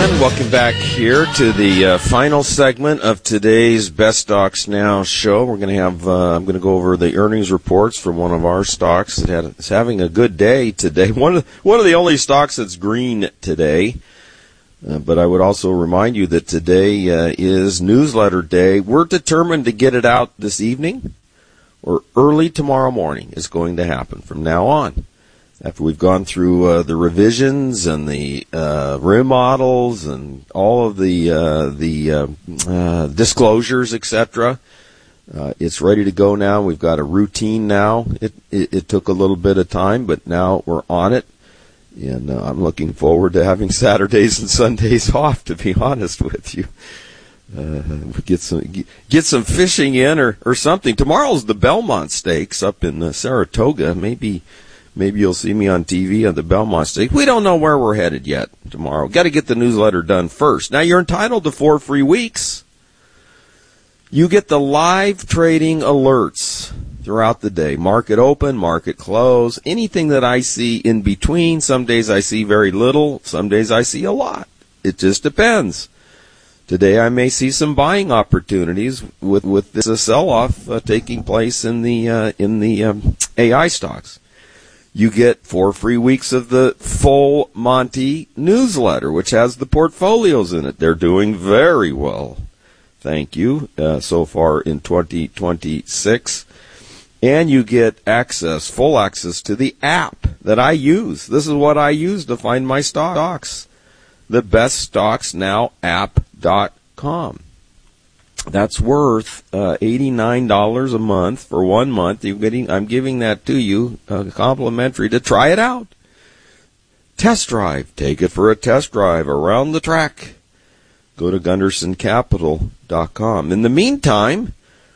And welcome back here to the final segment of today's Best Stocks Now show. We're going to have, I'm going to go over the earnings reports for one of our stocks that is having a good day today. One of the only stocks that's green today. But I would also remind you that today is newsletter day. We're determined to get it out this evening or early tomorrow morning is going to happen from now on. After we've gone through the revisions and the remodels and all of the disclosures, etc., it's ready to go now. We've got a routine now. It took a little bit of time, but now we're on it. And I'm looking forward to having Saturdays and Sundays off, to be honest with you. Get some fishing in or something. Tomorrow's the Belmont Stakes up in Saratoga. Maybe you'll see me on TV on the Belmont Stakes. We don't know where we're headed yet tomorrow. Got to get the newsletter done first. Now, you're entitled to 4 free weeks. You get the live trading alerts throughout the day. Market open, market close, anything that I see in between. Some days I see very little. Some days I see a lot. It just depends. Today I may see some buying opportunities with this sell-off taking place in the AI stocks. You get 4 free weeks of the Full Monty newsletter, which has the portfolios in it. They're doing very well. Thank you. So far in 2026. And you get access, full access to the app that I use. This is what I use to find my stocks. The beststocksnowapp.com. That's worth $89 a month for 1 month. I'm giving that to you complimentary to try it out. Test drive. Take it for a test drive around the track. Go to GundersonCapital.com. In the meantime,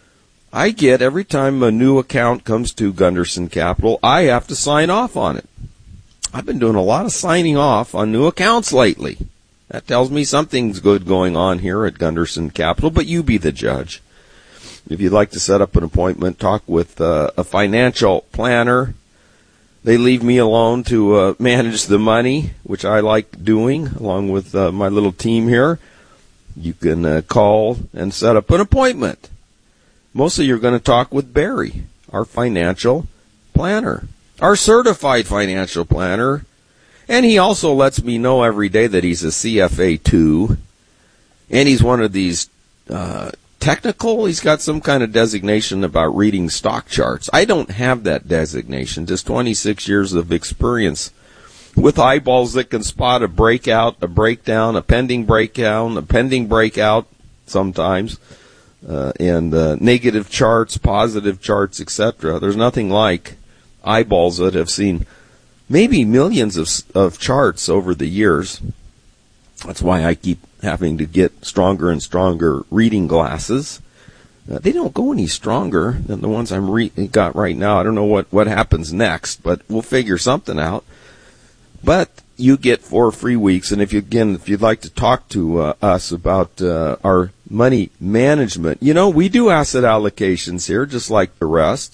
I get every time a new account comes to Gunderson Capital, I have to sign off on it. I've been doing a lot of signing off on new accounts lately. That tells me something's good going on here at Gunderson Capital, but you be the judge. If you'd like to set up an appointment, talk with a financial planner. They leave me alone to manage the money, which I like doing, along with my little team here. You can call and set up an appointment. Mostly you're going to talk with Barry, our financial planner, our certified financial planner. And he also lets me know every day that he's a CFA 2. And he's one of these technical. He's got some kind of designation about reading stock charts. I don't have that designation. Just 26 years of experience with eyeballs that can spot a breakout, a breakdown, a pending breakdown, a pending breakout sometimes, and negative charts, positive charts, etc. There's nothing like eyeballs that have seen maybe millions of charts over the years. That's why I keep having to get stronger and stronger reading glasses. They don't go any stronger than the ones I'm got right now. I don't know what happens next, but we'll figure something out. But you get 4 free weeks, and if you'd like to talk to us about our money management, we do asset allocations here, just like the rest.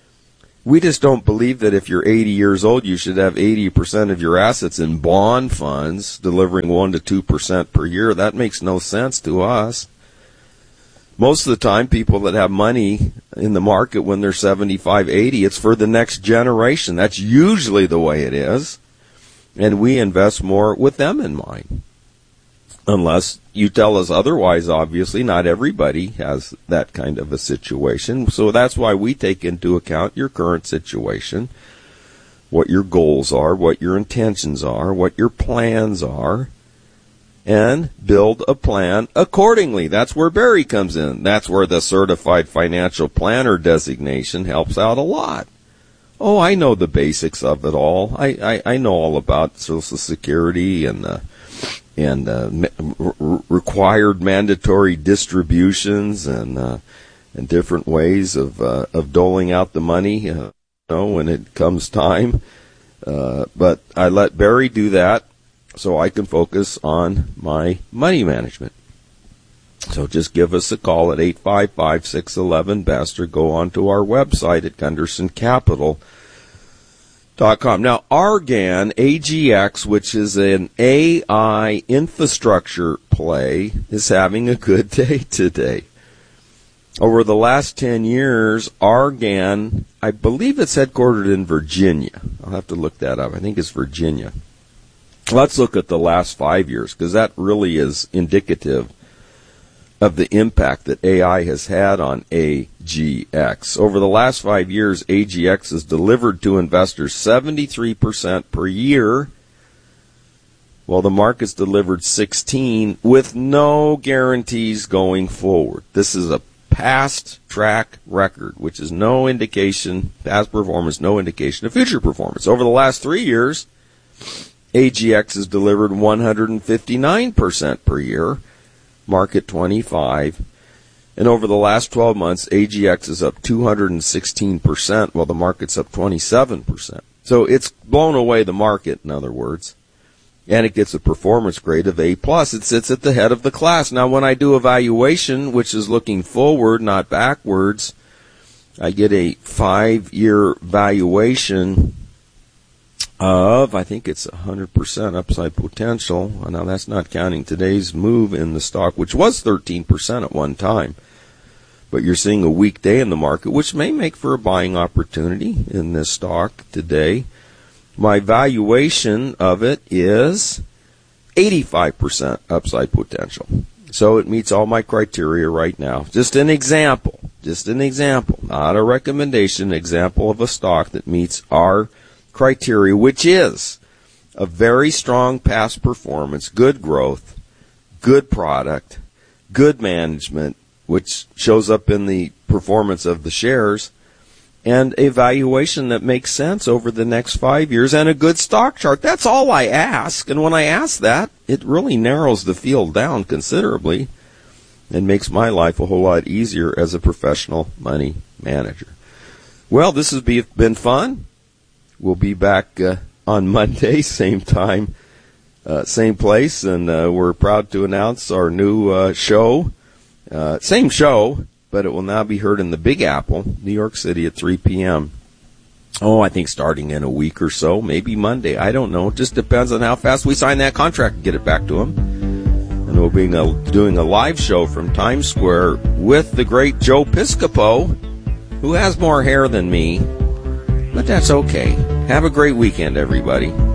We just don't believe that if you're 80 years old, you should have 80% of your assets in bond funds, delivering 1% to 2% per year. That makes no sense to us. Most of the time, people that have money in the market when they're 75, 80, it's for the next generation. That's usually the way it is. And we invest more with them in mind. Unless you tell us otherwise, obviously, not everybody has that kind of a situation. So that's why we take into account your current situation, what your goals are, what your intentions are, what your plans are, and build a plan accordingly. That's where Barry comes in. That's where the Certified Financial Planner designation helps out a lot. Oh, I know the basics of it all. I know all about Social Security and required mandatory distributions and different ways of doling out the money, when it comes time. But I let Barry do that so I can focus on my money management. So just give us a call at 855-611-BEST or go onto our website at Gunderson Capital. Now, Argan, AGX, which is an AI infrastructure play, is having a good day today. Over the last 10 years, Argan, I believe it's headquartered in Virginia. I'll have to look that up. I think it's Virginia. Let's look at the last 5 years, because that really is indicative of the impact that AI has had on AGX. Over the last 5 years, AGX has delivered to investors 73% per year, while the market's delivered 16% with no guarantees going forward. This is a past track record, which is no indication, past performance, no indication of future performance. Over the last 3 years, AGX has delivered 159% per year, market 25%. And over the last 12 months, AGX is up 216%, while the market's up 27%. So it's blown away the market, in other words. And it gets a performance grade of A+. It sits at the head of the class. Now, when I do evaluation, which is looking forward, not backwards, I get a 5-year valuation of, I think it's 100% upside potential. Now, that's not counting today's move in the stock, which was 13% at one time. But you're seeing a weak day in the market, which may make for a buying opportunity in this stock today. My valuation of it is 85% upside potential. So it meets all my criteria right now. Just an example, not a recommendation, example of a stock that meets our criteria, which is a very strong past performance, good growth, good product, good management, which shows up in the performance of the shares, and a valuation that makes sense over the next 5 years, and a good stock chart. That's all I ask. And when I ask that, it really narrows the field down considerably and makes my life a whole lot easier as a professional money manager. Well, this has been fun. We'll be back on Monday, same time, same place, and we're proud to announce our new show. Same show, but it will now be heard in the Big Apple, New York City at 3 p.m. I think starting in a week or so, maybe Monday. I don't know. It just depends on how fast we sign that contract and get it back to them. And we'll be doing a live show from Times Square with the great Joe Piscopo, who has more hair than me, but that's okay. Have a great weekend, everybody.